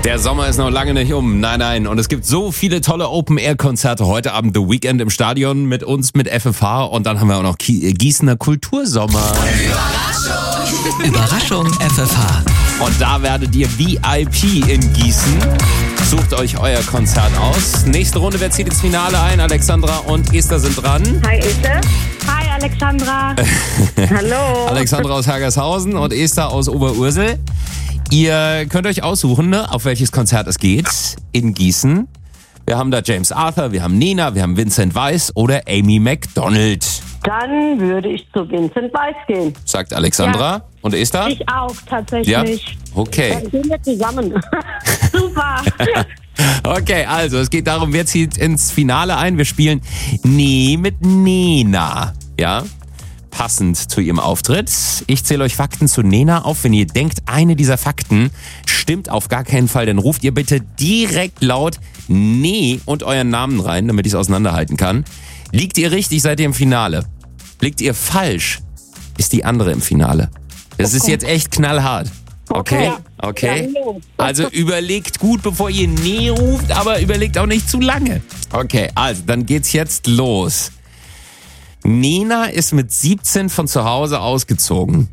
Der Sommer ist noch lange nicht um. Nein. Und es gibt so viele tolle Open-Air-Konzerte. Heute Abend The Weekend im Stadion mit uns, mit FFH. Und dann haben wir auch noch Gießener Kultursommer. Überraschung FFH. Und da werdet ihr VIP in Gießen. Sucht euch euer Konzert aus. Nächste Runde, wer zieht ins Finale ein? Alexandra und Esther sind dran. Hi Esther. Hi Alexandra. Hallo. Alexandra aus Hagershausen und Esther aus Oberursel. Ihr könnt euch aussuchen, ne, auf welches Konzert es geht in Gießen. Wir haben da James Arthur, wir haben Nena, wir haben Vincent Weiss oder Amy Macdonald. Dann würde ich zu Vincent Weiss gehen. Sagt Alexandra. Ja. Und Esther? Ich auch, tatsächlich. Ja? Okay. Dann gehen wir zusammen. Super. Okay, also es geht darum, wer zieht ins Finale ein. Wir spielen Nee mit Nena. Ja? Passend zu ihrem Auftritt. Ich zähle euch Fakten zu Nena auf. Wenn ihr denkt, eine dieser Fakten stimmt auf gar keinen Fall, dann ruft ihr bitte direkt laut Nee und euren Namen rein, damit ich es auseinanderhalten kann. Liegt ihr richtig, seid ihr im Finale. Liegt ihr falsch, ist die andere im Finale. Das ist jetzt echt knallhart. Okay? Okay. Also überlegt gut, bevor ihr Nee ruft, aber überlegt auch nicht zu lange. Okay, also dann geht's jetzt los. Nena ist mit 17 von zu Hause ausgezogen.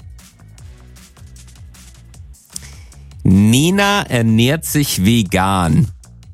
Nena ernährt sich vegan.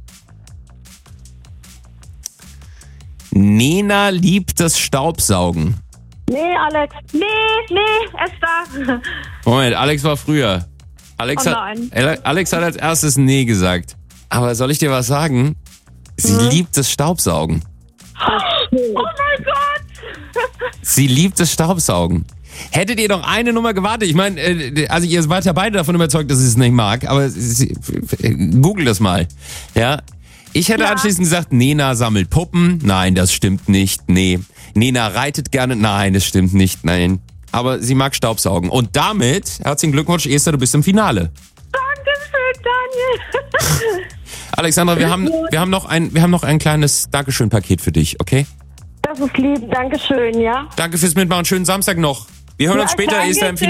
Nena liebt das Staubsaugen. Nee, Alex. Nee, Esther. Moment, Alex war früher. Alex hat als erstes Nee gesagt. Aber soll ich dir was sagen? Sie liebt das Staubsaugen. Oh mein Gott. Sie liebt das Staubsaugen. Hättet ihr noch eine Nummer gewartet? Ich meine, also ihr wart ja beide davon überzeugt, dass sie es nicht mag, aber google das mal. Ja. Ich hätte anschließend gesagt, Nena sammelt Puppen. Nein, das stimmt nicht. Nee. Nena reitet gerne. Nein, das stimmt nicht. Nein. Aber sie mag Staubsaugen. Und damit, herzlichen Glückwunsch, Esther, du bist im Finale. Dankeschön, Daniel. Alexandra, wir haben noch ein kleines Dankeschön-Paket für dich, okay? Das ist lieb, Dankeschön, ja. Danke fürs Mitmachen. Schönen Samstag noch. Wir hören uns später, Esther, im Finale.